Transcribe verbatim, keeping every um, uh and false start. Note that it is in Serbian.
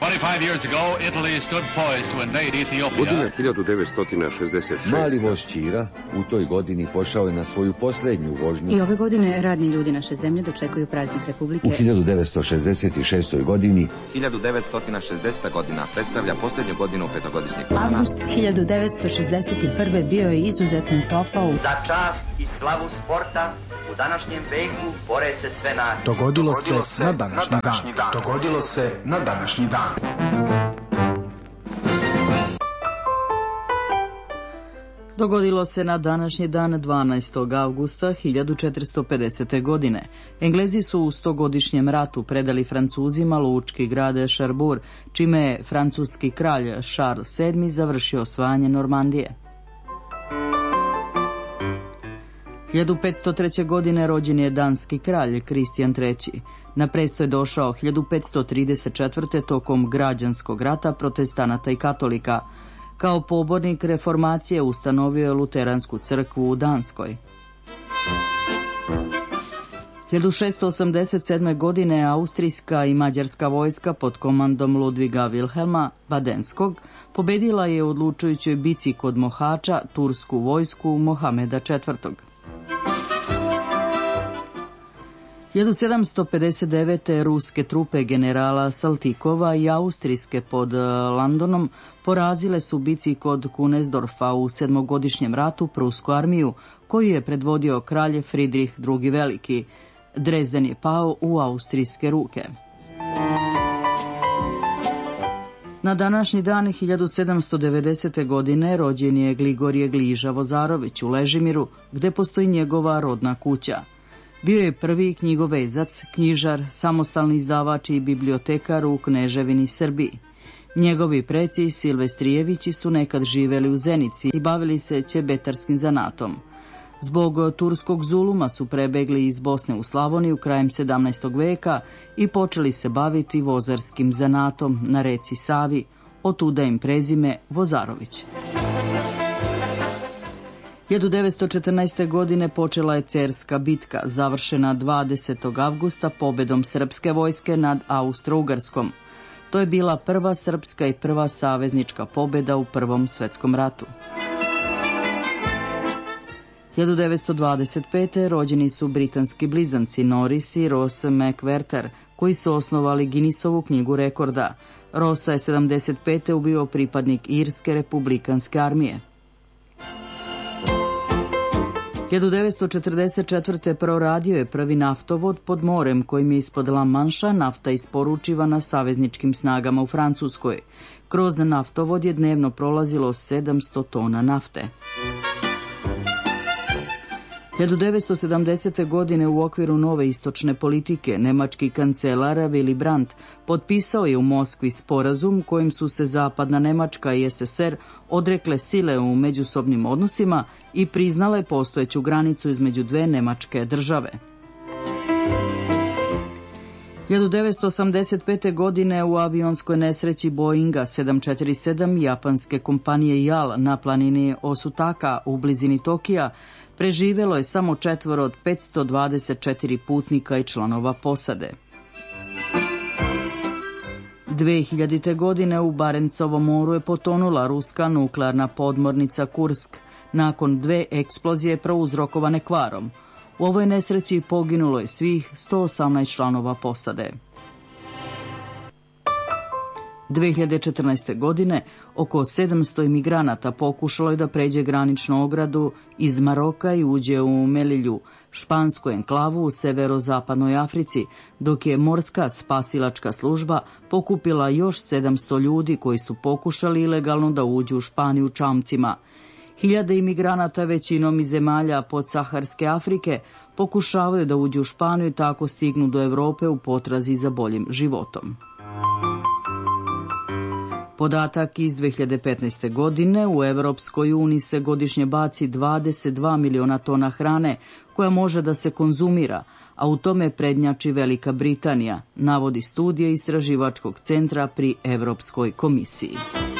twenty-five years ago, Italy stood poised to invade Ethiopia. Godina hiljadu devetsto šezdeset šeste. Mali voz Ćira u toj godini pošao je na svoju posljednju vožnju. I ove godine radni ljudi naše zemlje dočekuju praznik Republike. U hiljadu devetsto šezdeset šestoj godini hiljadu devetsto šezdeseta godina predstavlja posljednju godinu petogodišnjeg plana. Avgust hiljadu devetsto šezdeset prve bio je izuzetno topao. Za čast i slavu sporta u današnjem veku bore se sve nacije. Dogodilo se na današnji dan. Dogodilo se na današnji dan. Dogodilo se na današnji dan dvanaestog avgusta hiljadu četiristo pedesete. godine. Englezi su u stogodišnjem ratu predali Francuzima lučki grad Cherbourg, čime je francuski kralj Charles sedmi završio osvajanje Normandije. hiljadu petsto treće. godine rođen je danski kralj Kristijan treći. Na presto je došao hiljadu petsto trideset četvrte. tokom građanskog rata protestanata i katolika. Kao pobornik reformacije ustanovio je luteransku crkvu u Danskoj. hiljadu šeststo osamdeset sedme. godine austrijska i mađarska vojska pod komandom Ludviga Wilhelma Badenskog pobedila je u odlučujućoj bici kod Mohača tursku vojsku Mohameda četvrtog. hiljadu sedamsto pedeset devete. ruske trupe generala Saltikova i austrijske pod Londonom porazile su u bici kod Kunesdorfa u sedmogodišnjem ratu prusku armiju, koju je predvodio kralj Fridrih drugi. Veliki. Dresden je pao u austrijske ruke. Na današnji dan hiljadu sedamsto devedesete. godine rođen je Gligorije Gliža Vozarović u Ležimiru, gde postoji njegova rodna kuća. Bio je prvi knjigovezac, knjižar, samostalni izdavač i bibliotekar u Kneževini Srbiji. Njegovi preci Silvestrijevići su nekad živeli u Zenici i bavili se ćebetarskim zanatom. Zbog turskog zuluma su prebegli iz Bosne u Slavoniju krajem sedamnaestog. veka i počeli se baviti vozarskim zanatom na reci Savi, otuda im prezime Vozarović. hiljadu devetsto četrnaeste. godine počela je Cerska bitka, završena dvadesetog avgusta pobedom srpske vojske nad Austro-Ugarskom. To je bila prva srpska i prva saveznička pobeda u Prvom svetskom ratu. hiljadu devetsto dvadeset pete. rođeni su britanski blizanci Norris i Ross McWherter, koji su osnovali Guinnessovu knjigu rekorda. Rossa je sedamdeset pete. ubio pripadnik Irske republikanske armije. hiljadu devetsto četrdeset četvrte. proradio je prvi naftovod pod morem kojim je ispod La Manša nafta isporučivana savezničkim snagama u Francuskoj. Kroz naftovod je dnevno prolazilo sedamsto tona nafte. hiljadu devetsto sedamdesete. godine u okviru nove istočne politike nemački kancelar Willy Brandt potpisao je u Moskvi sporazum kojim su se Zapadna Nemačka i S S R odrekle sile u međusobnim odnosima i priznale postojeću granicu između dve nemačke države. hiljadu devetsto osamdeset pete. godine u avionskoj nesreći Boeinga sedam četiri sedam japanske kompanije J A L na planini Osutaka u blizini Tokija preživelo je samo četvoro od petsto dvadeset četiri putnika i članova posade. dve hiljadite. godine u Barencovom moru je potonula ruska nuklearna podmornica Kursk nakon dve eksplozije prouzrokovane kvarom. U ovoj nesreći poginulo je svih sto osamnaest članova posade. dve hiljade četrnaeste. godine oko sedamsto imigranata pokušalo je da pređe graničnu ogradu iz Maroka i uđe u Melilju, špansku enklavu u severozapadnoj Africi, dok je morska spasilačka služba pokupila još sedamsto ljudi koji su pokušali ilegalno da uđu u Španiju čamcima. Hiljade imigranata, većinom iz zemalja podsaharske Afrike, pokušavaju da uđu u Španiju i tako stignu do Evrope u potrazi za boljim životom. Podatak iz dve hiljade petnaeste. godine u Evropskoj uniji se godišnje baci dvadeset dva miliona tona hrane koja može da se konzumira, a u tome prednjači Velika Britanija, navodi studija Istraživačkog centra pri Evropskoj komisiji.